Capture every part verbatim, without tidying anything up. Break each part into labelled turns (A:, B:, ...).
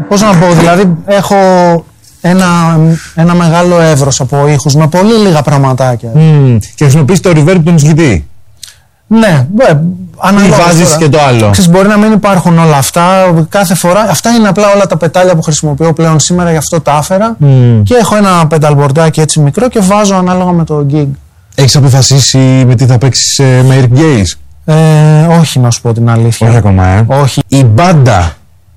A: Πώς να πω, δηλαδή έχω ένα, ένα μεγάλο εύρος από ήχους με πολύ λίγα πραγματάκια.
B: Mm. Και χρησιμοποιείς το reverb του ενισχυτή.
A: Ναι, αναλόγως.
B: Ή βάζεις και το άλλο.
A: Ξέρεις, μπορεί να μην υπάρχουν όλα αυτά. Κάθε φορά. Αυτά είναι απλά όλα τα πετάλια που χρησιμοποιώ πλέον σήμερα, γι' αυτό τα άφερα. Mm. Και έχω ένα πενταλμπορντάκι έτσι μικρό και βάζω ανάλογα με το gig.
B: Έχεις αποφασίσει με τι θα παίξεις ε, με Eric Gales?
A: Ε, όχι, να σου πω την αλήθεια.
B: Όχι ακόμα, ε.
A: Όχι.
B: Η μπάντα,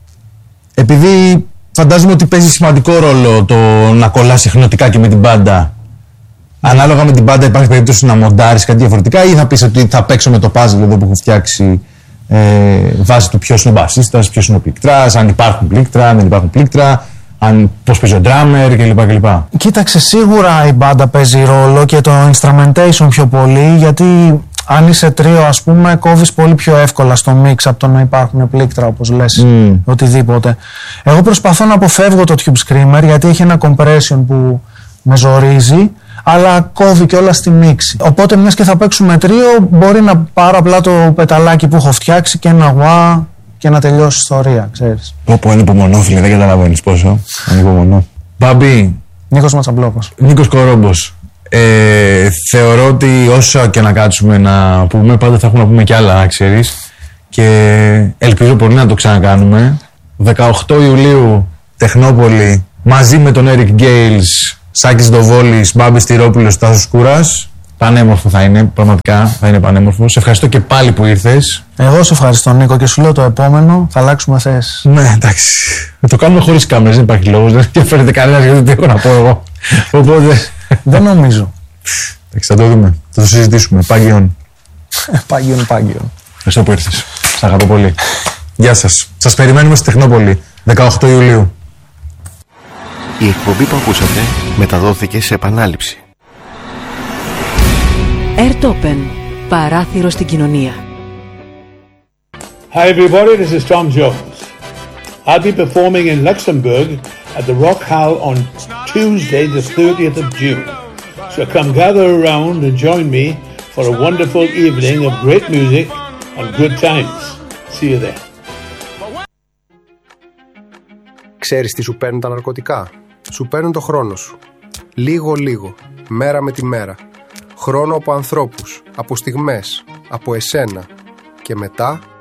B: επειδή φαντάζομαι ότι παίζει σημαντικό ρόλο το να κολλάς συχνοτικά και με την μπάντα. Ανάλογα με την μπάντα υπάρχει περίπτωση να μοντάρεις κάτι διαφορετικά, ή θα πεις ότι θα παίξω με το puzzle εδώ που έχω φτιάξει ε, βάσει του ποιος είναι ο μπασίστας, ποιος είναι ο πλήκτρας, αν υπάρχουν πλήκτρα, αν δεν υπάρχουν πλήκτρα, αν, πώς παίζει ο drummer κλπ, κλπ.
A: Κοίταξε, σίγουρα η μπάντα παίζει ρόλο και το instrumentation πιο πολύ, γιατί αν είσαι τρίο, ας πούμε, κόβεις πολύ πιο εύκολα στο mix από το να υπάρχουν πλήκτρα, όπως λες, mm. οτιδήποτε. Εγώ προσπαθώ να αποφεύγω το Tube Screamer, γιατί έχει ένα compression που με ζορίζει, αλλά κόβει και όλα στη μίξη. Οπότε, μιας και θα παίξουμε τρίο, μπορεί να πάρω απλά το πεταλάκι που έχω φτιάξει και ένα γουά και να τελειώσει η ιστορία, ξέρεις.
B: Πω πω, ανυπομονώ, φίλε, δεν καταλαβαίνεις πόσο. Ανυπομονώ. Μπάμπη.
A: Νίκος Ματσαμπλόκος.
B: Νίκος Κορόμπος. Ε, θεωρώ ότι όσο και να κάτσουμε να πούμε, πάντα θα έχουμε να πούμε κι άλλα, να ξέρεις. Και ελπίζω πολύ να το ξανακάνουμε. δεκαοκτώ Ιουλίου, Τεχνόπολη, μαζί με τον Eric Gales, Σάκης Δοβόλης, Μπάμπης Στυρόπουλος, Τάσος Κούρας. Πανέμορφο θα είναι, πραγματικά θα είναι πανέμορφο. Σε ευχαριστώ και πάλι που ήρθες.
A: Εγώ σε ευχαριστώ, Νίκο, και σου λέω το επόμενο θα αλλάξουμε θέσεις.
B: Ναι, εντάξει. Θα το κάνουμε χωρίς κάμερες, δεν υπάρχει λόγος. Δεν ενδιαφέρεται κανένας για το τι έχω να πω εγώ. Οπότε.
A: Δεν νομίζω.
B: Εντάξει, θα το δούμε. Θα το συζητήσουμε. Πάγιον.
A: Πάγιον, πάγιον.
B: Ευχαριστώ που ήρθες. Σας αγαπώ πολύ. Γεια σας. Σας περιμένουμε στη Τεχνόπολη, δεκαοκτώ Ιουλίου.
C: Η εκπομπή που ακούσατε μεταδόθηκε σε επανάληψη.
D: Airtopen, παράθυρο στην κοινωνία.
E: Hi everybody, this is Tom Jones. I'll be performing in Luxembourg at the Rock Hall on Tuesday the thirtieth of June. So come gather around and join me for a wonderful evening of great music and good times. See you there.
F: Ξέρεις τι σου παίρνουν τα ναρκωτικά? Σου παίρνουν το χρόνο σου. Λίγο-λίγο, μέρα με τη μέρα. Χρόνο από ανθρώπους, από στιγμές, από εσένα. Και μετά